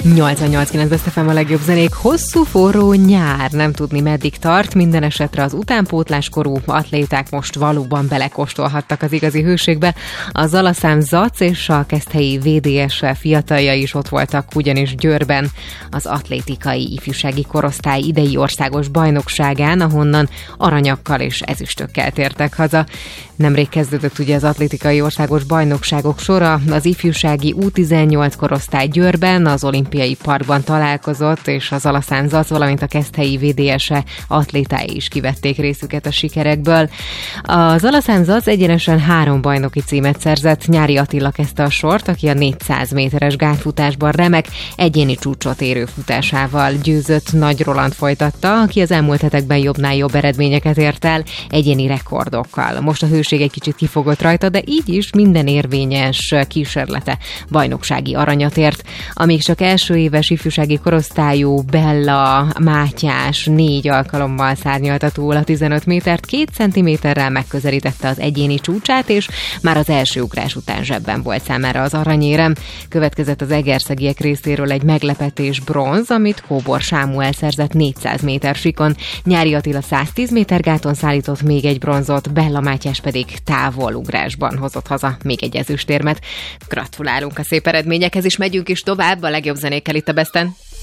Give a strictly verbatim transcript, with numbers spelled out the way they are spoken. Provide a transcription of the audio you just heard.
nyolcvannyolc kilenc Best ef em a legjobb zenék. Hosszú, forró nyár, nem tudni meddig tart, minden esetre az utánpótláskorú atléták most valóban belekóstolhattak az igazi hőségbe. A Zalaszám Zac és a Keszthelyi vé dé es fiataljai is ott voltak, ugyanis Győrben az atlétikai ifjúsági korosztály idei országos bajnokságán, ahonnan aranyakkal és ezüstökkel tértek haza. Nemrég kezdődött ugye az atlétikai országos bajnokságok sora, az ifjúsági U tizennyolc korosztály Győrben, az olimpiai parkban találkozott, és az Zalaszám Zac, valamint a Keszthelyi vé dé es atlétái is kivették részüket a sikerekből. A Zalaszám Zac egyenesen három bajnoki címet szerzett. Nyári Attila kezdte a sort, aki a négyszáz méteres gátfutásban remek, egyéni csúcsot érő futásával győzött. Nagy Roland folytatta, aki az elmúlt hetekben jobbnál jobb eredményeket ért el, egyéni rekordokkal. Most a hőség egy kicsit kifogott rajta, de így is minden érvényes kísérlete bajnoksági aranyat ért. Amíg csak első éves ifjúsági korosztályú Bella Mátyás négy alkalommal szárnyalta túl a tizenöt métert, két centiméterrel megközelítette az egyéni csúcsát, és már az első ugrás után zsebben volt számára az aranyérem. Következett az egerszegiek részéről egy meglepetés bronz, amit Kóbor Sámuel szerzett négyszáz méter síkon. Nyári Attila száztíz méter gáton szállított még egy bronzot, Bella Mátyás pedig távolugrásban hozott haza még egy ezüstérmet. Gratulálunk a szép eredményekhez, és megyünk is tovább a legjobb zenékkel itt a Besten.